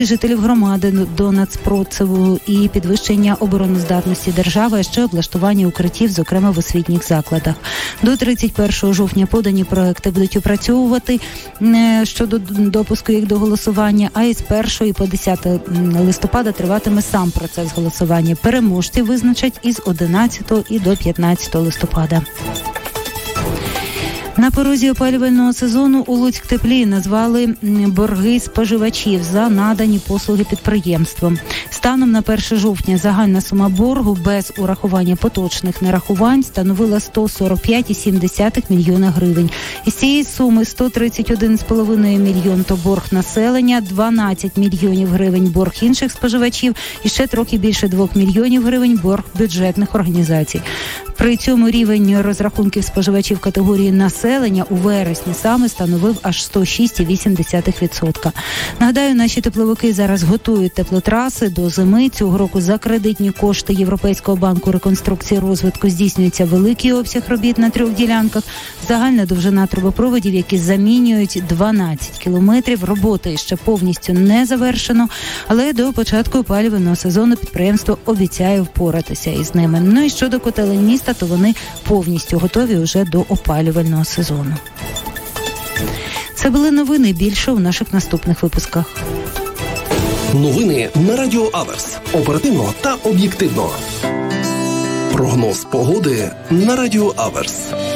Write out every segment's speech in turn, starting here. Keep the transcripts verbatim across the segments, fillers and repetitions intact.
жителів громади до нацпротиву і підвищення обороноздатності держави, а ще облаштування укриттів, зокрема в освітніх закладах. До тридцять першого жовтня подані проекти будуть опрацьовувати щодо допуску їх до голосування, а із першого по десяте листопада триватиме сам процес голосування. Переможці визначать із одинадцятого і до п'ятнадцятого листопада. На порозі опалювального сезону у Луцьктеплі назвали борги споживачів за надані послуги підприємством. Станом на перше жовтня загальна сума боргу без урахування поточних нарахувань становила сто сорок п'ять цілих сім десятих мільйона гривень. Із цієї суми сто тридцять один цілих п'ять мільйон – то борг населення, дванадцять мільйонів гривень – борг інших споживачів і ще трохи більше двох мільйонів гривень – борг бюджетних організацій. При цьому рівень розрахунків споживачів категорії населення у вересні саме становив аж сто шість цілих вісім десятих відсотка. Нагадаю, наші тепловики зараз готують теплотраси до зими. Цього року за кредитні кошти Європейського банку реконструкції і розвитку здійснюється великий обсяг робіт на трьох ділянках. Загальна довжина трубопроводів, які замінюють дванадцять кілометрів. Роботи ще повністю не завершено, але до початку опалювального сезону підприємство обіцяє впоратися із ними. Ну і щодо котелень міста, то вони повністю готові вже до опалювального сезону. Це були новини. Більше у наших наступних випусках. Новини на Радіо Аверс. Оперативно та об'єктивно. Прогноз погоди на Радіо Аверс.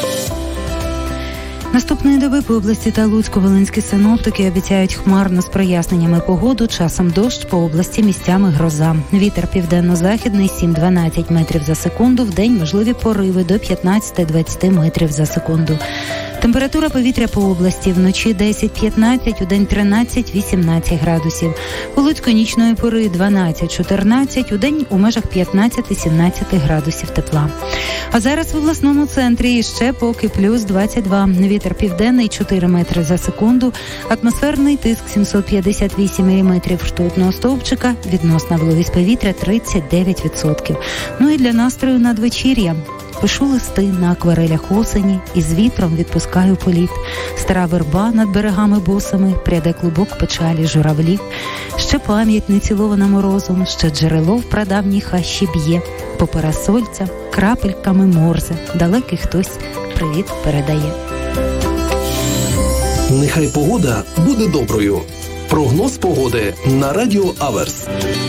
Наступної доби по області та Луцьку-Волинські синоптики обіцяють хмарно з проясненнями погоду, часом дощ, по області місцями гроза. Вітер південно-західний сім-дванадцять метрів за секунду, вдень можливі пориви до п'ятнадцять-двадцять метрів за секунду. Температура повітря по області вночі десять-п'ятнадцять, удень тринадцять-вісімнадцять градусів. У Луцьку нічної пори дванадцять-чотирнадцять, удень у межах п'ятнадцять-сімнадцять градусів тепла. А зараз в обласному центрі ще поки плюс двадцять два. Вітер південний чотири метри за секунду, атмосферний тиск сімсот п'ятдесят вісім міліметрів ртутного стовпчика, відносна вологість повітря тридцять дев'ять відсотків. Ну і для настрою надвечір'я. Пишу листи на акварелях осені і з вітром відпускаю політ. Стара верба над берегами босами, пряде клубок печалі журавлів. Ще пам'ять не цілована морозом, ще джерело в прадавній хащі б'є. По парасольцям, крапельками морзе, далекий хтось привіт передає. Нехай погода буде доброю. Прогноз погоди на Радіо Аверс.